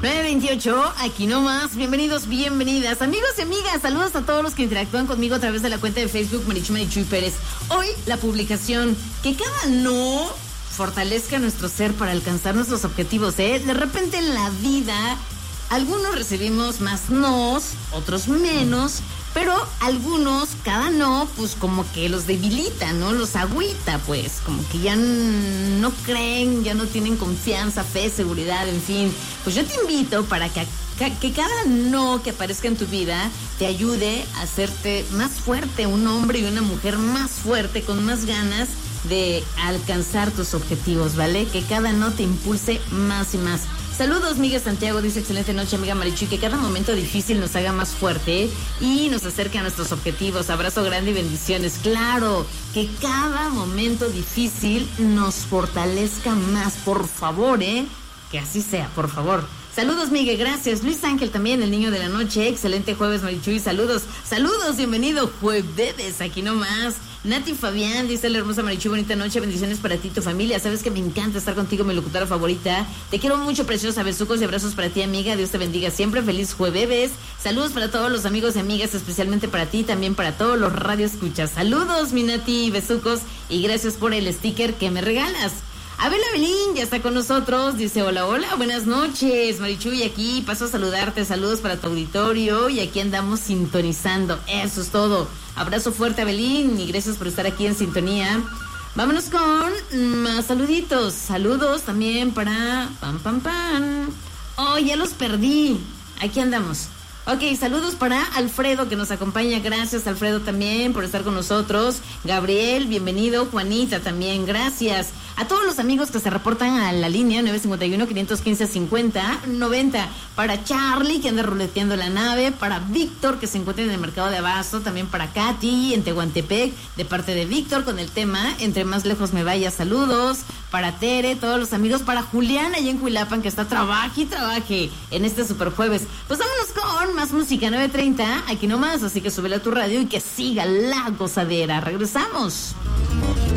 9:28, aquí nomás. Bienvenidos, bienvenidas. Amigos y amigas, saludos a todos los que interactúan conmigo a través de la cuenta de Facebook Marichuy Pérez. Hoy la publicación que cada no fortalezca nuestro ser para alcanzar nuestros objetivos, ¿eh? De repente en la vida, algunos recibimos más nos, otros menos, pero algunos, cada no, pues como que los debilita, ¿no? Los agüita, pues, como que ya no creen, ya no tienen confianza, fe, seguridad, en fin. Pues yo te invito para que cada no que aparezca en tu vida te ayude a hacerte más fuerte, un hombre y una mujer más fuerte, con más ganas de alcanzar tus objetivos, ¿vale? Que cada no te impulse más y más. Saludos, Miguel Santiago, dice excelente noche, amiga Marichuy, que cada momento difícil nos haga más fuerte y nos acerque a nuestros objetivos. Abrazo grande y bendiciones. Claro, que cada momento difícil nos fortalezca más, por favor, que así sea, por favor. Saludos, Miguel, gracias. Luis Ángel también, el niño de la noche. Excelente jueves, Marichuy. Saludos, bienvenido, jueves, aquí nomás. Nati Fabián, dice la hermosa Marichuy, bonita noche, bendiciones para ti y tu familia. Sabes que me encanta estar contigo, mi locutora favorita. Te quiero mucho, preciosa. Besucos y abrazos para ti, amiga. Dios te bendiga siempre. Feliz jueves. Saludos para todos los amigos y amigas, especialmente para ti, también para todos los radioescuchas. Saludos, mi Nati, besucos y gracias por el sticker que me regalas. Abel Abelín ya está con nosotros, dice hola, buenas noches, Marichuy, aquí paso a saludarte, saludos para tu auditorio y aquí andamos sintonizando, eso es todo. Abrazo fuerte, Abelín, y gracias por estar aquí en sintonía. Vámonos con más saluditos, saludos también para oh, ya los perdí, aquí andamos. Ok, saludos para Alfredo que nos acompaña, gracias Alfredo también por estar con nosotros. Gabriel, bienvenido, Juanita también, gracias. A todos los amigos que se reportan a la línea 951-515-50-90. Para Charlie que anda ruleteando la nave, para Víctor que se encuentra en el mercado de Abasto, también para Katy en Tehuantepec, de parte de Víctor con el tema Entre más lejos me vaya, saludos. Para Tere, todos los amigos, para Julián allá en Cuilapan que está trabaje en este super jueves. Pues vámonos con más música, 9:30, aquí nomás, así que súbele a tu radio y que siga la gozadera. Regresamos.